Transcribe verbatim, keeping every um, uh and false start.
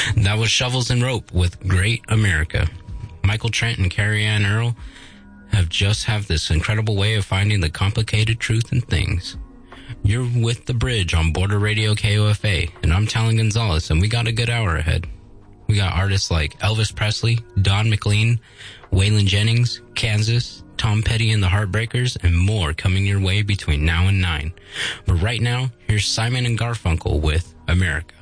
That was Shovels and Rope with Great America. Michael Trent and Carrie Ann Earl have just have this incredible way of finding the complicated truth in things. You're with The Bridge on Border Radio K O F A, and I'm Talon Gonzalez, and we got a good hour ahead. We got artists like Elvis Presley, Don McLean, Waylon Jennings, Kansas, Tom Petty and the Heartbreakers, and more coming your way between now and nine. But right now, here's Simon and Garfunkel with America.